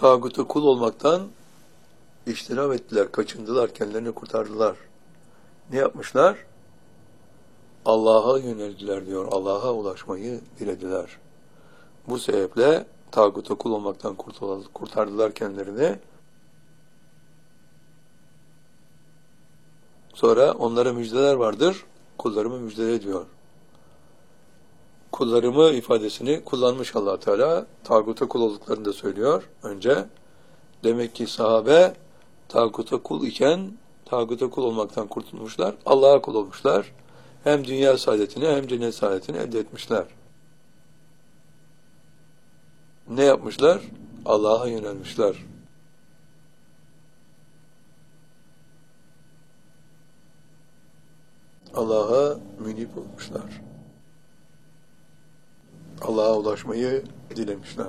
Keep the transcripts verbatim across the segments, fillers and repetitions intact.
tağuta kul olmaktan iştinab ettiler, kaçındılar, kendilerini kurtardılar. Ne yapmışlar? Allah'a yöneldiler diyor. Allah'a ulaşmayı dilediler. Bu sebeple tağuta kul olmaktan kurtardılar kendilerini. Sonra onlara müjdeler vardır. Kullarımı müjdele ediyor. Kullarımı ifadesini kullanmış Allah Teala. Tağuta kul olduklarını da söylüyor önce. Demek ki sahabe tağuta kul iken tağuta kul olmaktan kurtulmuşlar. Allah'a kul olmuşlar. Hem dünya saadetini hem cennet saadetini elde etmişler. Ne yapmışlar? Allah'a yönelmişler. Allah'a münip olmuşlar. Allah'a ulaşmayı dilemişler.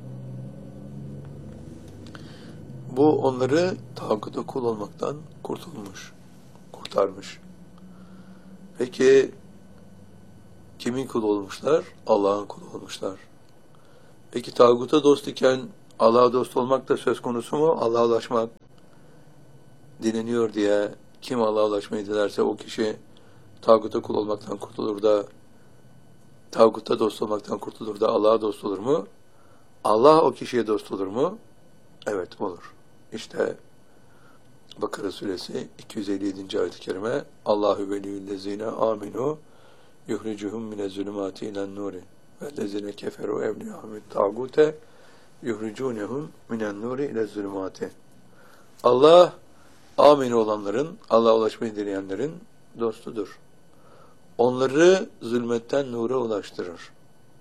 Bu onları tağuta kul olmaktan kurtulmuş, kurtarmış. Peki kimin kulu olmuşlar? Allah'ın kulu olmuşlar. Peki tağuta dost iken Allah'a dost olmak da söz konusu mu? Allah'a ulaşmak dileniyor diye kim Allah'a ulaşmayı dilerse o kişi tağuta kul olmaktan kurtulur da tağuta dost olmaktan kurtulur da Allah'a dost olur mu? Allah o kişiye dost olur mu? Evet olur. İşte Bakara suresi iki yüz elli yedinci ayet-i kerime Allahu veliyyüllezine aminu yuhricuhum minez-zulümati ilen-nuri vellezine keferu evliyahumut tağute yuhricunhum minen-nuri ilez-zulümati. Allah amin olanların, Allah'a ulaşmayı dileyenlerin dostudur. Onları zulmetten nura ulaştırır.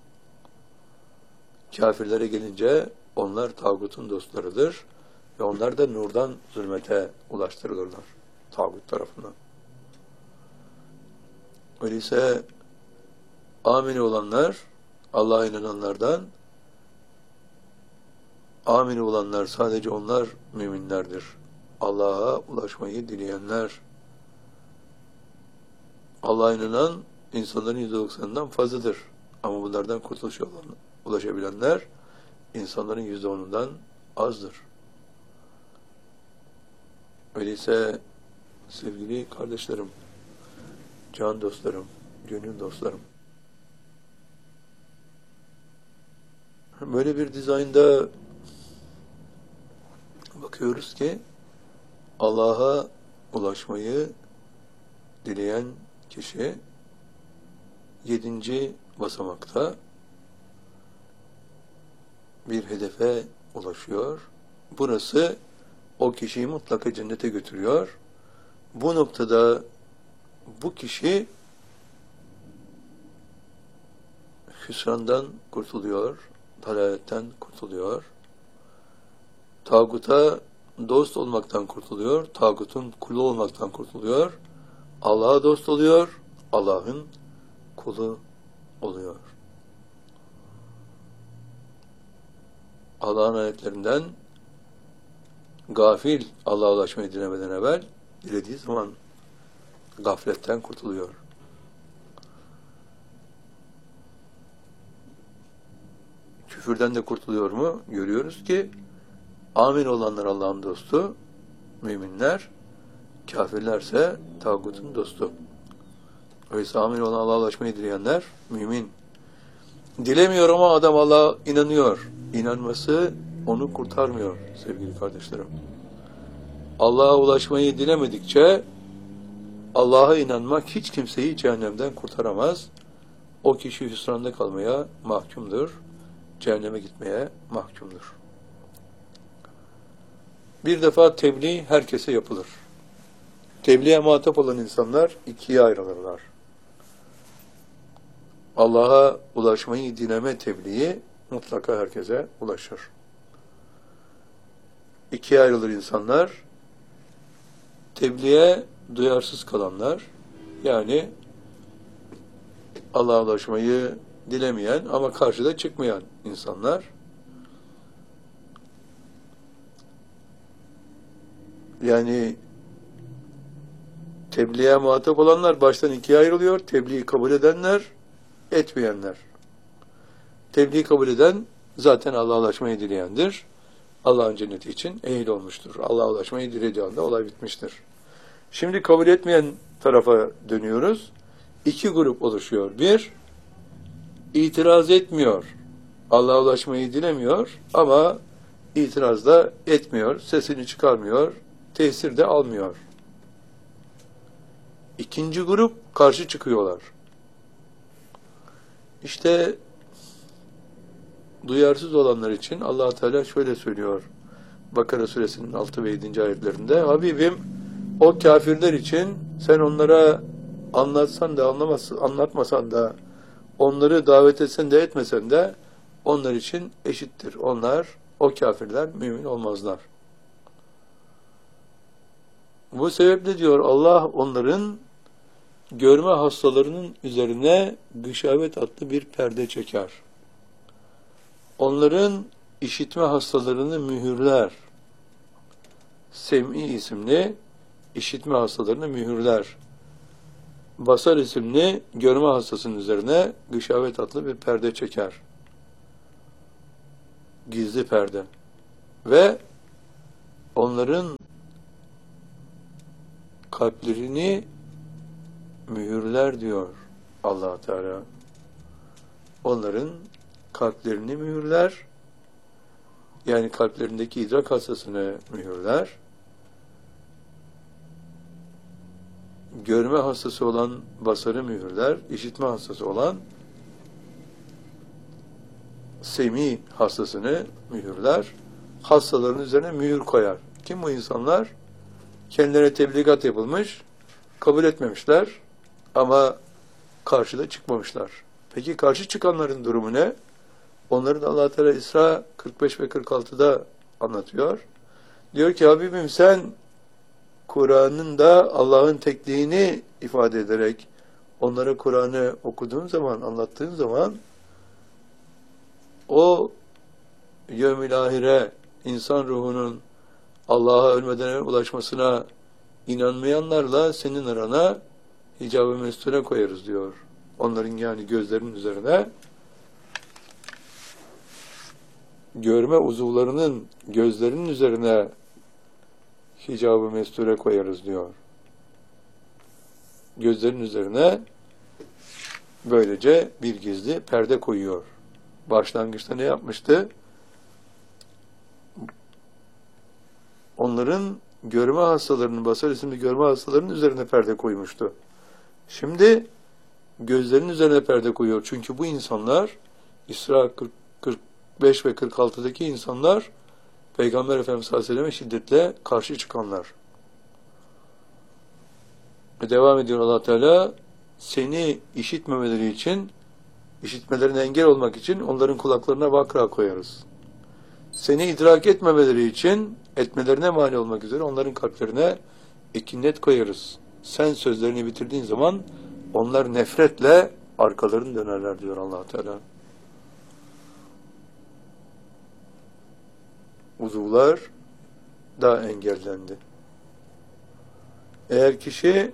Kafirlere gelince onlar tağutun dostlarıdır ve onlar da nurdan zulmete ulaştırılırlar tağut tarafından. Öyleyse amin olanlar Allah'a inananlardan, amin olanlar sadece onlar müminlerdir. Allah'a ulaşmayı dileyenler, Allah'a inanan insanların yüzde doksanından fazladır. Ama bunlardan kurtuluşa ulaşabilenler insanların yüzde onundan azdır. Öyleyse sevgili kardeşlerim, can dostlarım, gönül dostlarım, böyle bir dizaynda bakıyoruz ki Allah'a ulaşmayı dileyen kişi yedinci basamakta bir hedefe ulaşıyor. Burası o kişiyi mutlaka cennete götürüyor. Bu noktada bu kişi hüsrandan kurtuluyor, dalaletten kurtuluyor. Tağuta dost olmaktan kurtuluyor, tağutun kulu olmaktan kurtuluyor. Allah'a dost oluyor, Allah'ın kulu oluyor. Allah'ın ayetlerinden gafil Allah'a ulaşmayı dilemeden evvel dilediği zaman gafletten kurtuluyor. Küfürden de kurtuluyor mu? Görüyoruz ki amin olanlar Allah'ın dostu, müminler, kafirlerse tağutun dostu. Öyleyse amin olan Allah'a ulaşmayı dileyenler mümin. Dilemiyor ama adam Allah'a inanıyor. İnanması onu kurtarmıyor sevgili kardeşlerim. Allah'a ulaşmayı dilemedikçe Allah'a inanmak hiç kimseyi cehennemden kurtaramaz. O kişi hüsranda kalmaya mahkumdur. Cehenneme gitmeye mahkumdur. Bir defa tebliğ herkese yapılır. Tebliğe muhatap olan insanlar ikiye ayrılırlar. Allah'a ulaşmayı dileme tebliği mutlaka herkese ulaşır. İkiye ayrılır insanlar. Tebliğe duyarsız kalanlar, yani Allah'a ulaşmayı dilemeyen ama karşıda çıkmayan insanlar. Yani tebliğe muhatap olanlar baştan ikiye ayrılıyor. Tebliği kabul edenler, etmeyenler. Tebliği kabul eden zaten Allah'a ulaşmayı dileyendir. Allah'ın cenneti için ehil olmuştur. Allah'a ulaşmayı dilediği anda olay bitmiştir. Şimdi kabul etmeyen tarafa dönüyoruz. İki grup oluşuyor. Bir, itiraz etmiyor. Allah'a ulaşmayı dilemiyor ama itiraz da etmiyor, sesini çıkarmıyor, tesir de almıyor. İkinci grup karşı çıkıyorlar. İşte duyarsız olanlar için Allah Teala şöyle söylüyor. Bakara suresinin altı ve yedinci ayetlerinde: Habibim, o kafirler için sen onlara anlatsan da anlatmasan da, onları davet etsen de etmesen de onlar için eşittir. Onlar, o kafirler mümin olmazlar. Bu sebeple diyor Allah, onların görme hastalarının üzerine gışavet adlı bir perde çeker. Onların işitme hastalarını mühürler. Sem'i isimli işitme hastalarını mühürler. Basar isimli görme hastasının üzerine gışavet adlı bir perde çeker. Gizli perde. Ve onların kalplerini mühürler diyor Allah Teala. Onların kalplerini mühürler. Yani kalplerindeki idrak hastasını mühürler. Görme hastası olan basarı mühürler. İşitme hastası olan semi hastasını mühürler. Hastaların üzerine mühür koyar. Kim bu insanlar? Kendilerine tebligat yapılmış, kabul etmemişler ama karşıda çıkmamışlar. Peki karşı çıkanların durumu ne? Onları da Allah Teala İsra kırk beş ve kırk altıda anlatıyor. Diyor ki, Habibim, sen Kur'an'ın da Allah'ın tekliğini ifade ederek onlara Kur'an'ı okuduğun zaman, anlattığın zaman o yevmil ahire, insan ruhunun Allah'a ölmeden evvel ulaşmasına inanmayanlarla senin arana hicab-ı mesture koyarız diyor. Onların yani gözlerinin üzerine görme uzuvlarının gözlerinin üzerine hicab-ı mesture koyarız diyor. Gözlerin üzerine böylece bir gizli perde koyuyor. Başlangıçta ne yapmıştı? Onların görme hastalarının, basar isimli görme hastalarının üzerine perde koymuştu. Şimdi gözlerinin üzerine perde koyuyor. Çünkü bu insanlar, İsra kırk, kırk beş ve kırk altıdaki insanlar, Peygamber Efendimiz sallallahu aleyhi ve sellem'e şiddetle karşı çıkanlar. Ve devam ediyor Allah Teala, seni işitmemeleri için, işitmelerine engel olmak için onların kulaklarına vakra koyarız. Seni idrak etmemeleri için, etmelerine mani olmak üzere onların kalplerine ekinnet koyarız. Sen sözlerini bitirdiğin zaman onlar nefretle arkalarını dönerler diyor Allah Teala. Uzuvlar da engellendi. Eğer kişi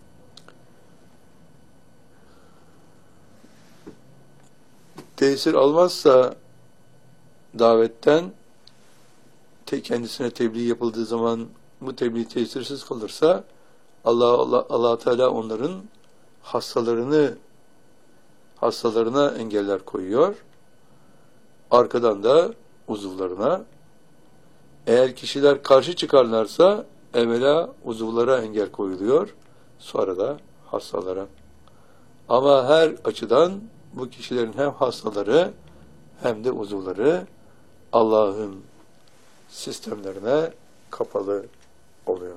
tesir almazsa davetten, te kendisine tebliğ yapıldığı zaman bu tebliğ tesirsiz kalırsa Allah Allah Allah Teala onların hastalarını hastalarına engeller koyuyor. Arkadan da uzuvlarına. Eğer kişiler karşı çıkarlarsa evvela uzuvlara engel koyuluyor, sonra da hastalara. Ama her açıdan bu kişilerin hem hastaları hem de uzuvları Allah'ın sistemlerine kapalı oluyor.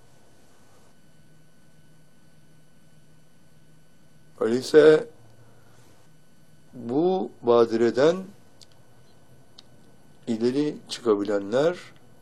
Öyleyse bu badireden ileri çıkabilenler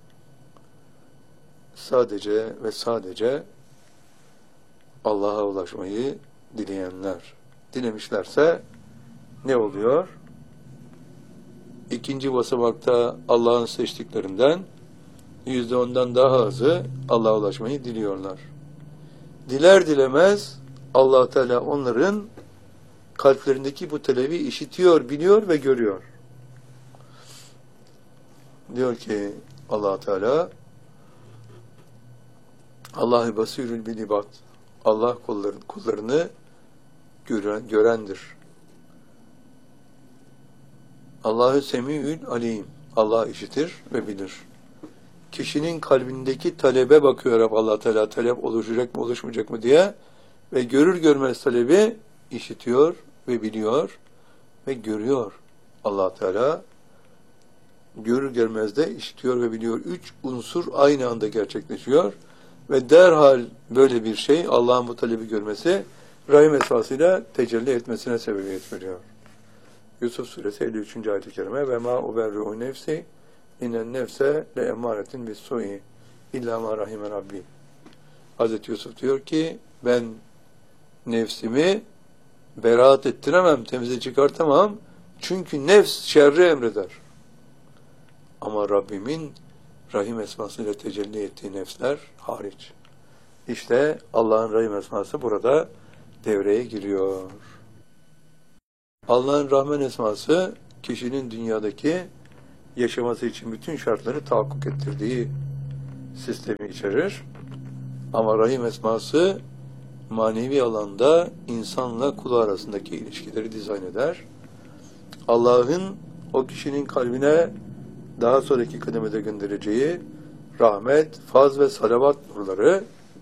sadece ve sadece Allah'a ulaşmayı dileyenler. Dilemişlerse ne oluyor? İkinci basamakta Allah'ın seçtiklerinden yüzde ondan daha azı Allah'a ulaşmayı diliyorlar. Diler dilemez Allah Teala onların kalplerindeki bu talebi işitiyor, biliyor ve görüyor. Diyor ki Allah Teala, Allahu basirül bil ibad. Allah kulların, kullarını gören, görendir. Allahu semiül alim. Allah işitir ve bilir. Kişinin kalbindeki talebe bakıyor hep Allah Teala, talep oluşacak mı oluşmayacak mı diye ve görür görmez talebi işitiyor ve biliyor ve görüyor. Allah Teala görür görmez de işitiyor ve biliyor. Üç unsur aynı anda gerçekleşiyor ve derhal böyle bir şey Allah'ın bu talebi görmesi rahim esasıyla tecelli etmesine sebebiyet veriyor. Yusuf Suresi elli üçüncü ayet-i kerime ve ma uberri'u nefsi inen nefse le emaretin bis su'i illa ma rahime rabbi. Hazreti Yusuf diyor ki ben nefsimi beraat ettiremem, temize çıkartamam. Çünkü nefs şerri emreder. Ama Rabbimin rahim esmasıyla tecelli ettiği nefsler hariç. İşte Allah'ın rahim esması burada devreye giriyor. Allah'ın Rahman esması kişinin dünyadaki yaşaması için bütün şartları tahakkuk ettirdiği sistemi içerir. Ama Rahim esması manevi alanda insanla kul arasındaki ilişkileri dizayn eder. Allah'ın o kişinin kalbine daha sonraki kademede göndereceği rahmet, faz ve salavat nurları,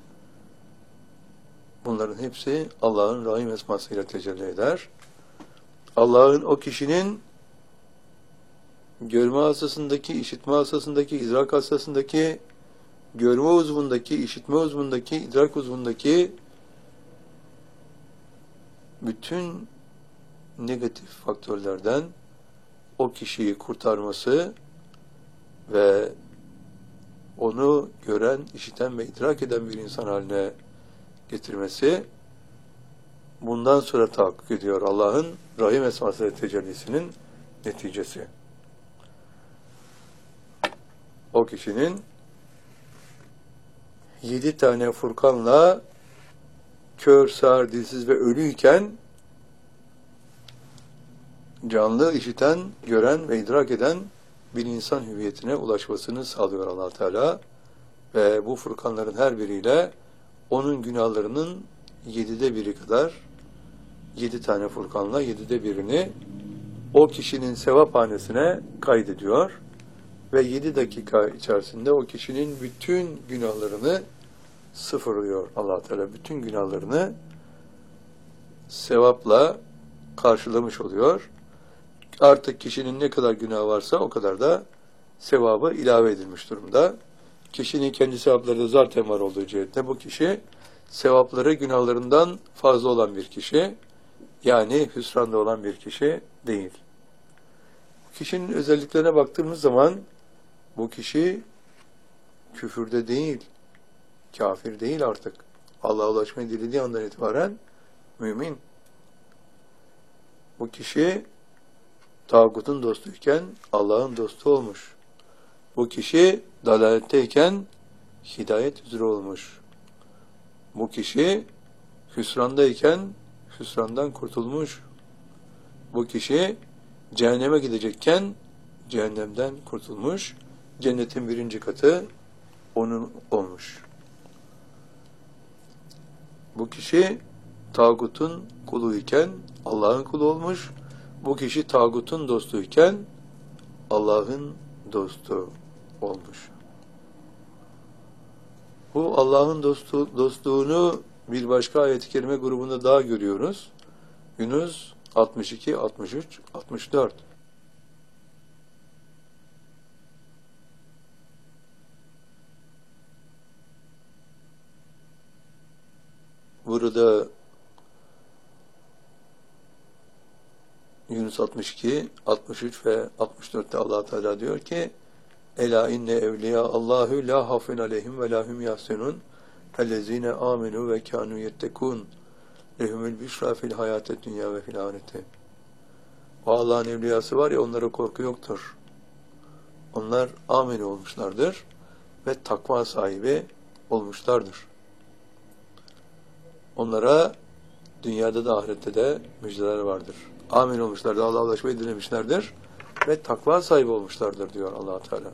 bunların hepsi Allah'ın Rahim esmasıyla tecelli eder. Allah'ın o kişinin görme hastasındaki, işitme hastasındaki, idrak hastasındaki, görme uzvundaki, işitme uzvundaki, idrak uzvundaki bütün negatif faktörlerden o kişiyi kurtarması ve onu gören, işiten ve idrak eden bir insan haline getirmesi bundan sonra tahakkuk ediyor Allah'ın Rahim esması ve tecellisinin neticesi. O kişinin yedi tane Furkan'la kör, sağır, dilsiz ve ölüyken canlı, işiten, gören ve idrak eden bir insan hüviyetine ulaşmasını sağlıyor Allah Teala ve bu Furkanların her biriyle onun günahlarının yedide biri kadar, yedi tane Furkanla yedide birini o kişinin sevaphanesine kaydediyor ve yedi dakika içerisinde o kişinin bütün günahlarını sıfırlıyor Allah Teala. Bütün günahlarını sevapla karşılamış oluyor. Artık kişinin ne kadar günah varsa o kadar da sevabı ilave edilmiş durumda. Kişinin kendi sevapları da zaten var olduğu cihetle bu kişi sevapları günahlarından fazla olan bir kişi, yani hüsranda olan bir kişi değil. Kişinin özelliklerine baktığımız zaman bu kişi küfürde değil, kafir değil artık. Allah'a ulaşmayı dilediği andan itibaren mümin. Bu kişi tağutun dostuyken Allah'ın dostu olmuş. Bu kişi dalaletteyken hidayet üzere olmuş. Bu kişi hüsrandayken hüsrandan kurtulmuş. Bu kişi cehenneme gidecekken cehennemden kurtulmuş. Cennetin birinci katı onun olmuş. Bu kişi tağutun kuluyken Allah'ın kulu olmuş. Bu kişi tağutun dostuyken Allah'ın dostu olmuş. Bu Allah'ın dostu, dostluğunu bir başka ayet-i kerime grubunda daha görüyoruz. Yunus altmış iki, altmış üç, altmış dört. Burada Yunus altmış iki, altmış üç ve altmış dörtte Allah Teala diyor ki: Ela inne evliya Allahu la hafun aleyhim ve lahum yahsenun ellezine amenu ve kanu yettekun lehumul bişra fil hayatid dünya ve fil ahirete. O Allah'ın evliyası var ya, onlara korku yoktur. Onlar ameni olmuşlardır ve takva sahibi olmuşlardır. Onlara dünyada da ahirette de müjdeler vardır. Amin olmuşlardır, Allah'a ulaşmayı dilemişlerdir ve takva sahibi olmuşlardır diyor Allah Teala.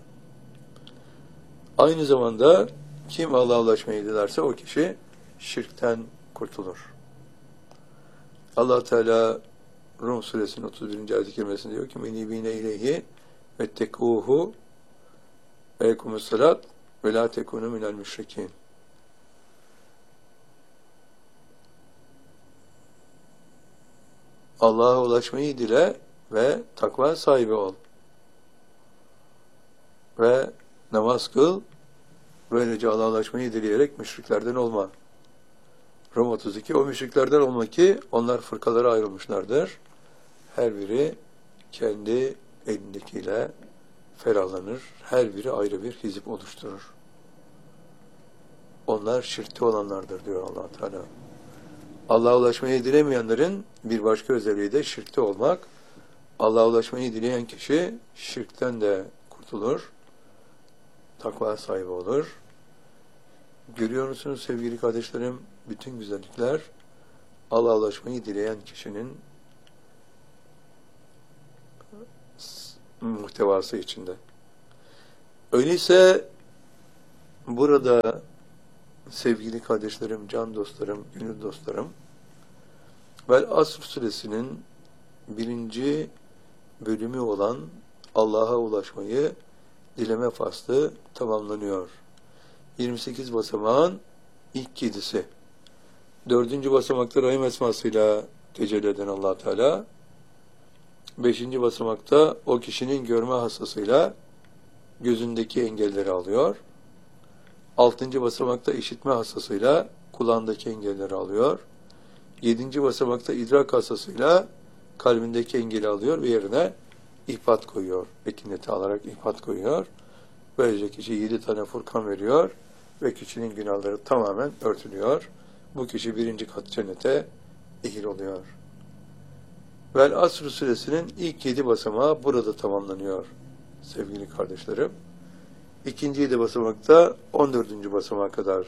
Aynı zamanda kim Allah'a ulaşmayı dilerse o kişi şirkten kurtulur. Allah Teala Rum suresinin otuz birinci ayet-i kerimesinde diyor ki menibine ileyhi ve tekuhu ve yekumus salat ve la tekunu minel müşrikin. Allah'a ulaşmayı dile ve takva sahibi ol. Ve namaz kıl, böylece Allah'a ulaşmayı dileyerek müşriklerden olma. Rum otuz iki, o müşriklerden olma ki onlar fırkalara ayrılmışlardır. Her biri kendi elindekiyle ferahlanır. Her biri ayrı bir hizip oluşturur. Onlar şirkte olanlardır diyor Allah Teala. Allah'a ulaşmayı dilemeyenlerin bir başka özelliği de şirkte olmak. Allah'a ulaşmayı dileyen kişi şirkten de kurtulur. Takva sahibi olur. Görüyor musunuz sevgili kardeşlerim? Bütün güzellikler Allah'a ulaşmayı dileyen kişinin muhtevası içinde. Öyleyse burada sevgili kardeşlerim, can dostlarım, gönül dostlarım, Vel Asr suresinin birinci bölümü olan Allah'a ulaşmayı dileme faslı tamamlanıyor. yirmi sekiz basamağın ilk yedisi. Dördüncü basamakta Rahim esmasıyla tecelli eden Allah Teala. Beşinci basamakta o kişinin görme hassasıyla gözündeki engelleri alıyor. Altıncı basamakta işitme hassasıyla kulağındaki engelleri alıyor. Yedinci basamakta idrak hassasıyla kalbindeki engeli alıyor ve yerine ihbat koyuyor. Ekineti alarak ihbat koyuyor. Böylece kişi yedi tane furkan veriyor ve kişinin günahları tamamen örtülüyor. Bu kişi birinci kat cennete ehil oluyor. Vel Asr suresinin ilk yedi basamağı burada tamamlanıyor sevgili kardeşlerim. İkinci yedi basamakta on dördüncü basamağa kadar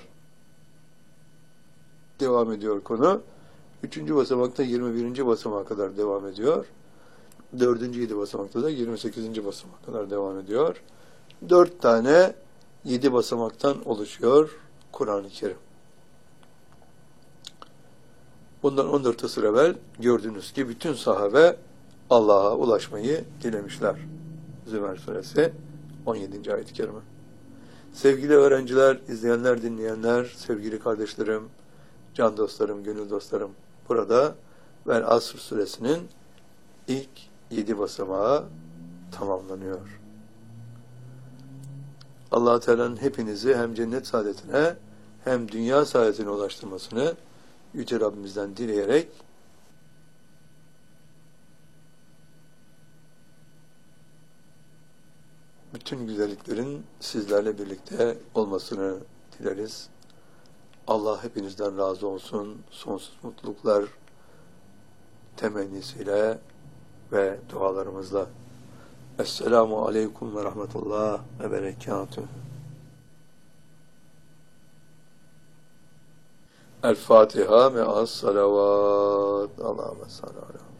devam ediyor konu. Üçüncü basamakta yirmi birinci basamağa kadar devam ediyor. Dördüncü yedi basamakta da yirmi sekizinci basamağa kadar devam ediyor. Dört tane yedi basamaktan oluşuyor Kur'an-ı Kerim. Bundan on dört asır evvel gördüğünüz gibi bütün sahabe Allah'a ulaşmayı dilemişler. Zümer suresi on yedinci ayet-i kerime. Sevgili öğrenciler, izleyenler, dinleyenler, sevgili kardeşlerim, can dostlarım, gönül dostlarım, burada Vel Asr suresinin ilk yedi basamağı tamamlanıyor. Allah Teala'nın hepinizi hem cennet saadetine hem dünya saadetine ulaştırmasını Yüce Rabbimizden dileyerek bütün güzelliklerin sizlerle birlikte olmasını dileriz. Allah hepinizden razı olsun. Sonsuz mutluluklar temennisiyle ve dualarımızla. Esselamu aleyküm ve rahmetullah ve berekatuhu. El Fatiha me'as salavat. Allahümme salli ala